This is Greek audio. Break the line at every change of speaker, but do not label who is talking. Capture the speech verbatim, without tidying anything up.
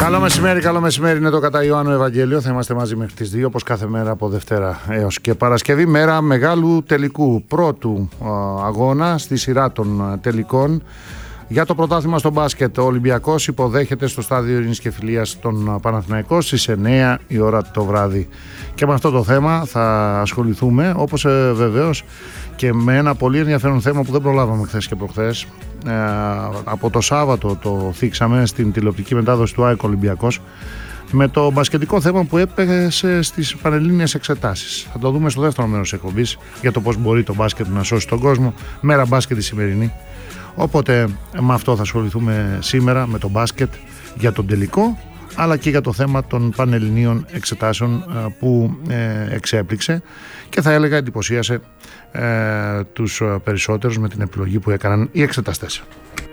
Καλό μεσημέρι, καλό μεσημέρι. Είναι το κατά Ιωάννου Ευαγγέλιο. Θα είμαστε μαζί μέχρι τις δύο, όπως κάθε μέρα από Δευτέρα έως και Παρασκευή. Μέρα μεγάλου τελικού, πρώτου α, αγώνα στη σειρά των τελικών. Για το πρωτάθλημα στο μπάσκετ, ο Ολυμπιακός υποδέχεται στο στάδιο Ειρήνης και Φιλίας τον Παναθηναϊκό στις εννιά η ώρα το βράδυ. Και με αυτό το θέμα θα ασχοληθούμε, όπως ε, βεβαίως και με ένα πολύ ενδιαφέρον θέμα που δεν προλάβαμε χθες και προχθές. Ε, από το Σάββατο το θίξαμε στην τηλεοπτική μετάδοση του ΑΕΚ Ολυμπιακός, με το μπασκετικό θέμα που έπεσε στις πανελλήνιες εξετάσεις. Θα το δούμε στο δεύτερο μέρος της εκπομπής, για το πώς μπορεί το μπάσκετ να σώσει τον κόσμο. Μέρα μπάσκετ η σημερινή. Οπότε με αυτό θα ασχοληθούμε σήμερα, με το μπάσκετ, για τον τελικό, αλλά και για το θέμα των πανελληνίων εξετάσεων που ε, εξέπληξε και θα έλεγα εντυπωσίασε ε, τους περισσότερους με την επιλογή που έκαναν οι εξεταστές.